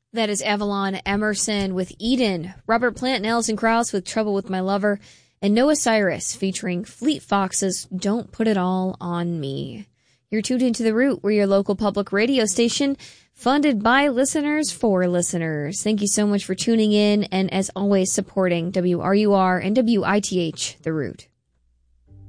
That is Avalon Emerson with Eden, Robert Plant and Alison Krauss with Trouble with My Lover, and Noah Cyrus featuring Fleet Foxes' Don't Put It All on Me. You're tuned into The Root. We're your local public radio station, funded by listeners for listeners. Thank you so much for tuning in and, as always, supporting WRUR and WITH, The Root.